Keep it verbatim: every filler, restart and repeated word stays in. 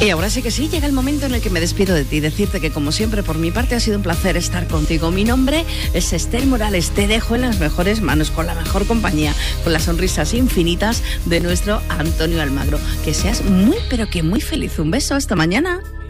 Y ahora sí que sí, llega el momento en el que me despido de ti, decirte que como siempre por mi parte ha sido un placer estar contigo. Mi nombre es Esther Morales, te dejo en las mejores manos, con la mejor compañía, con las sonrisas infinitas de nuestro Antonio Almagro. Que seas muy pero que muy feliz. Un beso, hasta mañana.